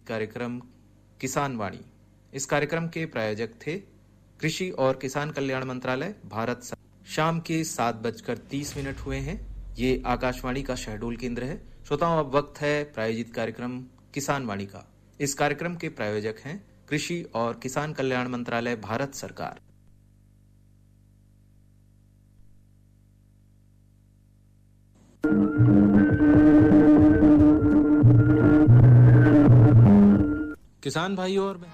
कार्यक्रम किसान वाणी। इस कार्यक्रम के प्रायोजक थे कृषि और किसान कल्याण मंत्रालय, भारत सरकार। शाम के 7:30 हुए हैं। ये आकाशवाणी का शहडोल केंद्र है। श्रोताओं, अब वक्त है प्रायोजित कार्यक्रम किसान वाणी का। इस कार्यक्रम के प्रायोजक हैं कृषि और किसान कल्याण मंत्रालय, भारत सरकार। किसान भाइयों और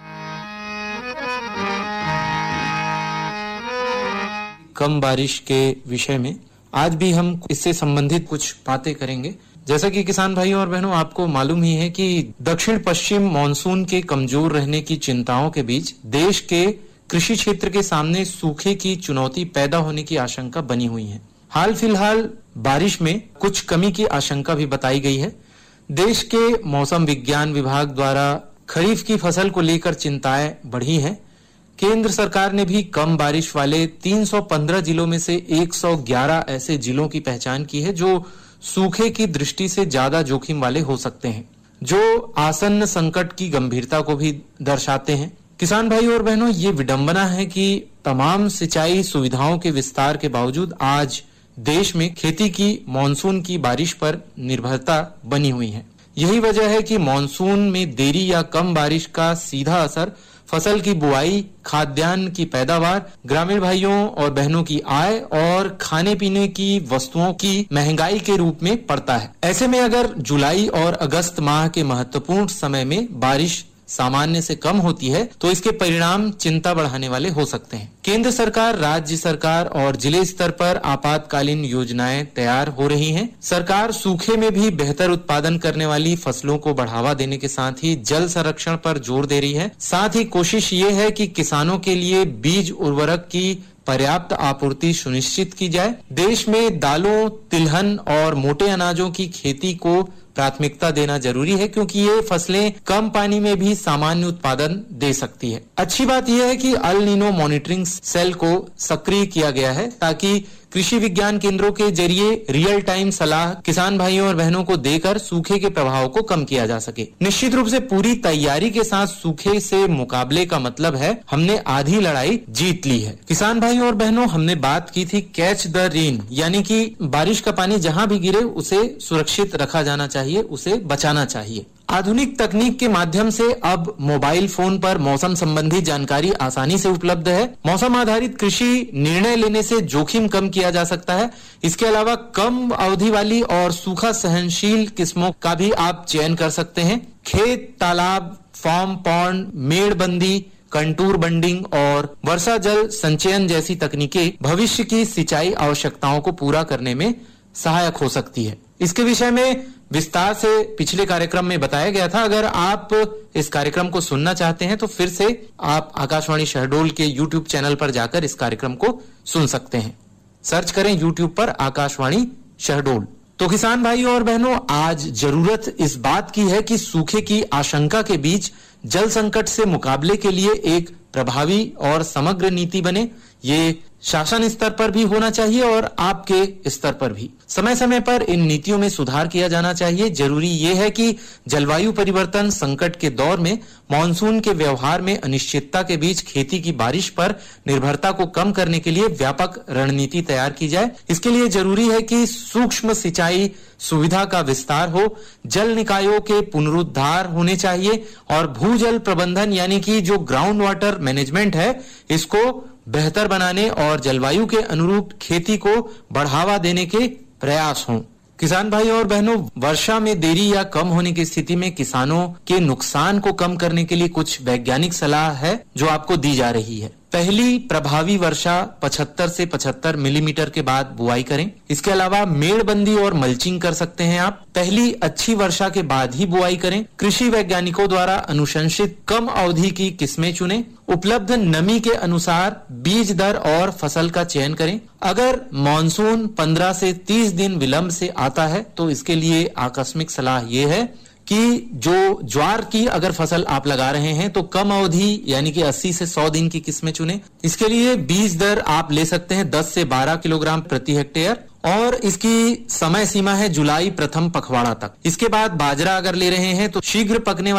कम बारिश के विषय में आज भी हम इससे संबंधित कुछ बातें करेंगे। जैसा कि किसान भाइयों और बहनों, आपको मालूम ही है कि दक्षिण पश्चिम मानसून के कमजोर रहने की चिंताओं के बीच देश के कृषि क्षेत्र के सामने सूखे की चुनौती पैदा होने की आशंका बनी हुई है। हाल फिलहाल बारिश में कुछ कमी की आशंका भी बताई गई है। देश के मौसम विज्ञान विभाग द्वारा खरीफ की फसल को लेकर चिंताएं बढ़ी हैं। केंद्र सरकार ने भी कम बारिश वाले 315 जिलों में से 111 ऐसे जिलों की पहचान की है जो सूखे की दृष्टि से ज्यादा जोखिम वाले हो सकते हैं, जो आसन्न संकट की गंभीरता को भी दर्शाते हैं। किसान भाई और बहनों, ये विडंबना है कि तमाम सिंचाई सुविधाओं के विस्तार के बावजूद आज देश में खेती की मानसून की बारिश पर निर्भरता बनी हुई है। यही वजह है कि मानसून में देरी या कम बारिश का सीधा असर फसल की बुआई, खाद्यान्न की पैदावार, ग्रामीण भाइयों और बहनों की आय और खाने पीने की वस्तुओं की महंगाई के रूप में पड़ता है। ऐसे में अगर जुलाई और अगस्त माह के महत्वपूर्ण समय में बारिश सामान्य से कम होती है तो इसके परिणाम चिंता बढ़ाने वाले हो सकते हैं। केंद्र सरकार, राज्य सरकार और जिले स्तर पर आपातकालीन योजनाएं तैयार हो रही हैं। सरकार सूखे में भी बेहतर उत्पादन करने वाली फसलों को बढ़ावा देने के साथ ही जल संरक्षण पर जोर दे रही है। साथ ही कोशिश ये है कि किसानों के लिए बीज उर्वरक की पर्याप्त आपूर्ति सुनिश्चित की जाए। देश में दालों, तिलहन और मोटे अनाजों की खेती को प्राथमिकता देना जरूरी है क्योंकि ये फसलें कम पानी में भी सामान्य उत्पादन दे सकती है। अच्छी बात यह है कि अल नीनो मॉनिटरिंग सेल को सक्रिय किया गया है ताकि कृषि विज्ञान केंद्रों के जरिए रियल टाइम सलाह किसान भाइयों और बहनों को देकर सूखे के प्रभाव को कम किया जा सके। निश्चित रूप से पूरी तैयारी के साथ सूखे से मुकाबले का मतलब है हमने आधी लड़ाई जीत ली है। किसान भाइयों और बहनों, हमने बात की थी कैच द रेन, यानी कि बारिश का पानी जहां भी गिरे उसे सुरक्षित रखा जाना चाहिए, उसे बचाना चाहिए। आधुनिक तकनीक के माध्यम से अब मोबाइल फोन पर मौसम संबंधी जानकारी आसानी से उपलब्ध है। मौसम आधारित कृषि निर्णय लेने से जोखिम कम किया जा सकता है। इसके अलावा कम अवधि वाली और सूखा सहनशील किस्मों का भी आप चयन कर सकते हैं। खेत, तालाब, फार्म पॉन्ड, मेड़बंदी, कंटूर बंडिंग और वर्षा जल संचयन जैसी तकनीकें भविष्य की सिंचाई आवश्यकताओं को पूरा करने में सहायक हो सकती है। इसके विषय में विस्तार से पिछले कार्यक्रम में बताया गया था। अगर आप इस कार्यक्रम को सुनना चाहते हैं तो फिर से आप आकाशवाणी शहडोल के YouTube चैनल पर जाकर इस कार्यक्रम को सुन सकते हैं। सर्च करें YouTube पर आकाशवाणी शहडोल। तो किसान भाइयों और बहनों, आज जरूरत इस बात की है कि सूखे की आशंका के बीच जल संकट से मुकाबले के लिए एक प्रभावी और समग्र नीति बने। ये शासन स्तर पर भी होना चाहिए और आपके स्तर पर भी समय समय पर इन नीतियों में सुधार किया जाना चाहिए। जरूरी यह है कि जलवायु परिवर्तन संकट के दौर में मानसून के व्यवहार में अनिश्चितता के बीच खेती की बारिश पर निर्भरता को कम करने के लिए व्यापक रणनीति तैयार की जाए। इसके लिए जरूरी है कि सूक्ष्म सिंचाई सुविधा का विस्तार हो, जल निकायों के पुनरुद्धार होने चाहिए और भूजल प्रबंधन यानी कि जो ग्राउंड वाटर मैनेजमेंट है इसको बेहतर बनाने और जलवायु के अनुरूप खेती को बढ़ावा देने के प्रयास हों। किसान भाई और बहनों, वर्षा में देरी या कम होने की स्थिति में किसानों के नुकसान को कम करने के लिए कुछ वैज्ञानिक सलाह है जो आपको दी जा रही है। पहली प्रभावी वर्षा 75 से 75 मिलीमीटर के बाद बुआई करें। इसके अलावा मेड़बंदी और मल्चिंग कर सकते हैं आप। पहली अच्छी वर्षा के बाद ही बुआई करें। कृषि वैज्ञानिकों द्वारा अनुशंसित कम अवधि की किस्में चुनें। उपलब्ध नमी के अनुसार बीज दर और फसल का चयन करें। अगर मानसून 15 से 30 दिन विलंब से आता है तो इसके लिए आकस्मिक सलाह ये है कि जो ज्वार की अगर फसल आप लगा रहे हैं तो कम अवधि यानी कि 80 से 100 दिन की किस्में चुनें। इसके लिए बीज दर आप ले सकते हैं 10 से 12 किलोग्राम प्रति हेक्टेयर और इसकी समय सीमा है जुलाई प्रथम पखवाड़ा तक। इसके बाद बाजरा अगर ले रहे हैं तो शीघ्र पकने